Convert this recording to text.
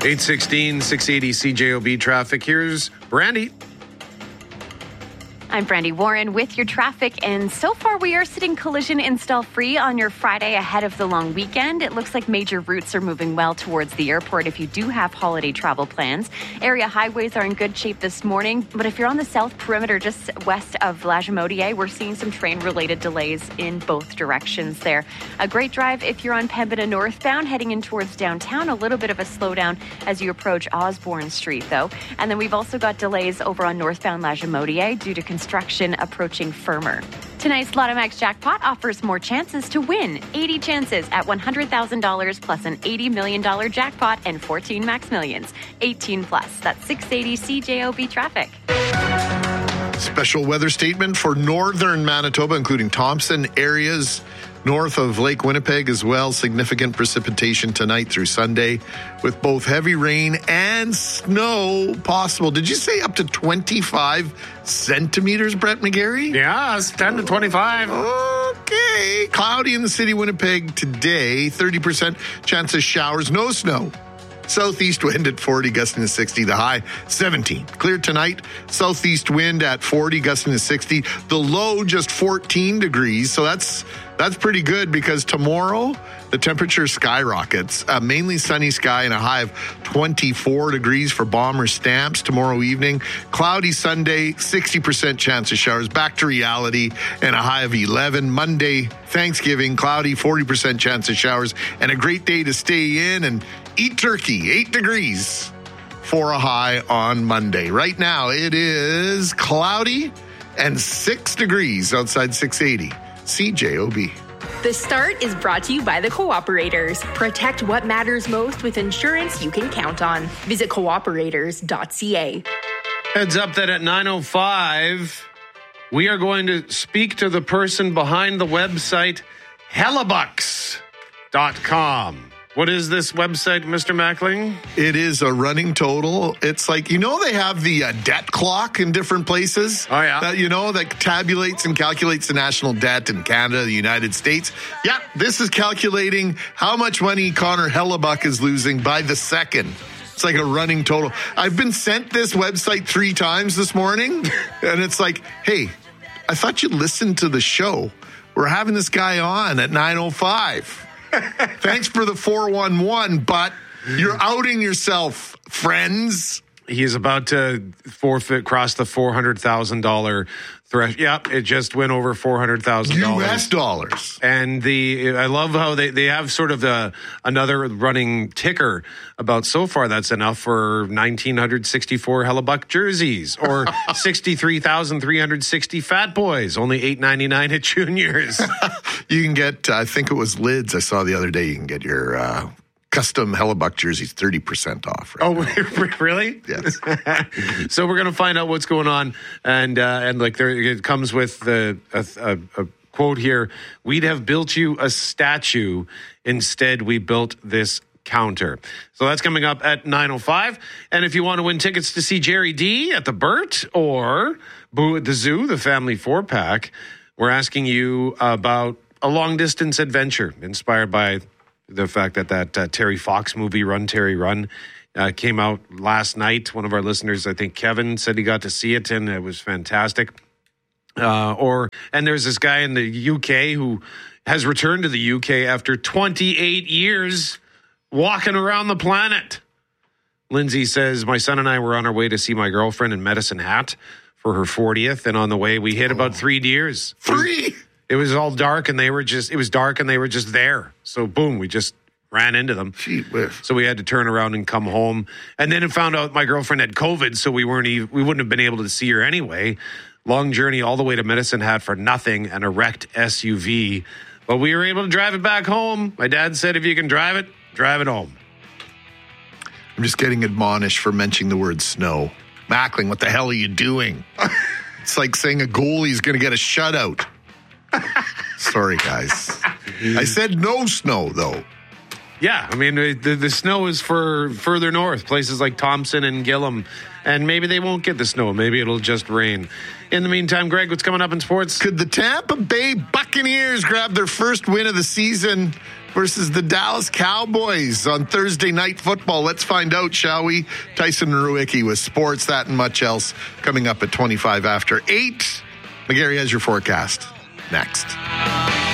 8:16, 680 CJOB traffic. Here's Brandy. I'm Brandy Warren with your traffic, and so far we are sitting collision install free on your Friday ahead of the long weekend. It looks like major routes are moving well towards the airport if you do have holiday travel plans. Area highways are in good shape this morning, but if you're on the south perimeter just west of Lagimodiere, we're seeing some train-related delays in both directions there. A great drive if you're on Pembina northbound heading in towards downtown. A little bit of a slowdown as you approach Osborne Street, though. And then we've also got delays over on northbound Lagimodiere due to construction approaching Firmer. Tonight's Lotto Max jackpot offers more chances to win. 80 chances at $100,000 plus an $80 million jackpot and 14 Max Millions. 18 plus. That's 680 CJOB traffic. Special weather statement for northern Manitoba, including Thompson areas north of Lake Winnipeg as well. Significant precipitation tonight through Sunday with both heavy rain and snow possible. Did you say up to 25 centimeters, Brett McGarry? Yeah, it's 10 to 25. Okay. Cloudy in the city of Winnipeg today. 30% chance of showers. No snow. Southeast wind at 40, gusting to 60. The high, 17. Clear tonight. Southeast wind at 40, gusting to 60. The low, just 14 degrees. So that's pretty good because tomorrow the temperature skyrockets. Mainly sunny sky and a high of 24 degrees for Bomber Stamps tomorrow evening. Cloudy Sunday, 60% chance of showers. Back to reality and a high of 11. Monday, Thanksgiving, cloudy, 40% chance of showers. And a great day to stay in and eat turkey, 8 degrees for a high on Monday. Right now, it is cloudy and 6 degrees outside 680. CJOB. The Start is brought to you by the Cooperators. Protect what matters most with insurance you can count on. Visit cooperators.ca. Heads up that at 9:05, we are going to speak to the person behind the website Hellebucks.com. What is this website, Mr. Mackling? It is a running total. It's like, they have the debt clock in different places. Oh, yeah. That tabulates and calculates the national debt in Canada, the United States. Yeah, this is calculating how much money Connor Hellebuck is losing by the second. It's like a running total. I've been sent this website 3 times this morning, and it's like, hey, I thought you'd listen to the show. We're having this guy on at 9:05. Thanks for the 411, but you're outing yourself, friends. He is about to cross the $400,000 threshold. Yep, it just went over $400,000. US dollars. And I love how they have sort of another running ticker about so far that's enough for 1,964 Hellebuck jerseys or 63,360 Fat Boys, only $8.99 at Juniors. You can get, I think it was Lids I saw the other day, you can get your custom Hellebuck jerseys 30% off. Right now. Really? Yes. So we're going to find out what's going on, and like it comes with a quote here: "We'd have built you a statue. Instead, we built this counter." So that's coming up at 9:05. And if you want to win tickets to see Jerry D at the Burt or Boo at the Zoo, the family 4-pack, we're asking you about a long distance adventure inspired by the fact that Terry Fox movie, Run, Terry, Run, came out last night. One of our listeners, I think Kevin, said he got to see it, and it was fantastic. And there's this guy in the UK who has returned to the UK after 28 years walking around the planet. Lindsay says, my son and I were on our way to see my girlfriend in Medicine Hat for her 40th, and on the way we hit about 3 deers. 3? It was all dark, and it was dark, and they were just there. So, boom, we just ran into them. Gee whiz. So we had to turn around and come home. And then it found out my girlfriend had COVID, so we wouldn't have been able to see her anyway. Long journey all the way to Medicine Hat for nothing, and a wrecked SUV. But we were able to drive it back home. My dad said, if you can drive it home. I'm just getting admonished for mentioning the word snow. Mackling, what the hell are you doing? It's like saying a goalie's going to get a shutout. Sorry, guys. I said no snow, though. Yeah, I mean, the snow is for further north, places like Thompson and Gillam, and maybe they won't get the snow. Maybe it'll just rain. In the meantime, Greg, what's coming up in sports? Could the Tampa Bay Buccaneers grab their first win of the season versus the Dallas Cowboys on Thursday Night Football. Let's find out, shall we? Tyson Ruicki with sports, that and much else coming up at 25 after 8. McGarry has your forecast next.